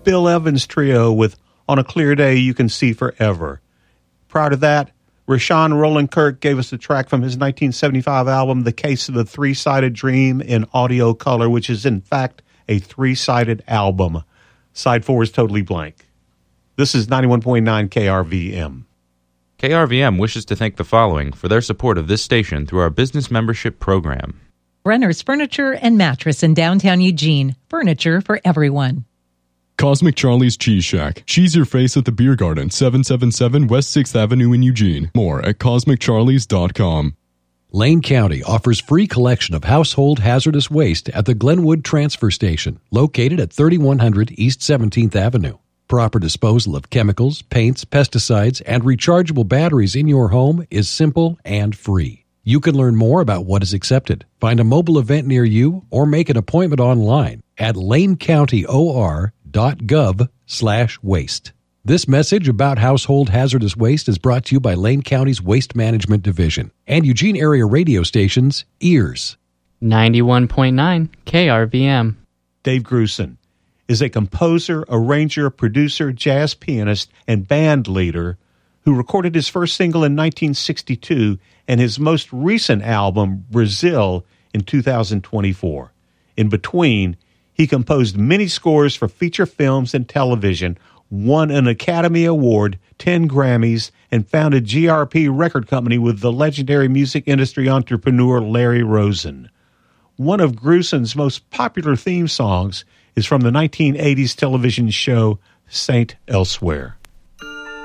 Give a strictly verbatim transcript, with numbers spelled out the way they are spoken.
Bill Evans Trio with On a Clear Day You Can See Forever. Prior to that, Rashawn Roland Kirk gave us a track from his nineteen seventy-five album, The Case of the Three-Sided Dream in Audio Color, which is in fact a three-sided album. Side four is totally blank. This is ninety-one point nine K R V M. K R V M wishes to thank the following for their support of this station through our business membership program. Brenner's Furniture and Mattress in downtown Eugene. Furniture for everyone. Cosmic Charlie's Cheese Shack. Cheese your face at the Beer Garden, seven seventy-seven West sixth Avenue in Eugene. More at cosmic charlies dot com. Lane County offers free collection of household hazardous waste at the Glenwood Transfer Station, located at thirty-one hundred East seventeenth Avenue. Proper disposal of chemicals, paints, pesticides, and rechargeable batteries in your home is simple and free. You can learn more about what is accepted, find a mobile event near you, or make an appointment online at lane county o r dot gov slash waste. This message about household hazardous waste is brought to you by Lane County's Waste Management Division and Eugene area radio stations EARS. ninety-one point nine K R V M. Dave Grusin is a composer, arranger, producer, jazz pianist, and band leader who recorded his first single in nineteen sixty-two and his most recent album, Brazil, in two thousand twenty-four. In between, he composed many scores for feature films and television, won an Academy Award, ten Grammys, and founded G R P Record Company with the legendary music industry entrepreneur Larry Rosen. One of Grusin's most popular theme songs is from the nineteen eighties television show Saint Elsewhere.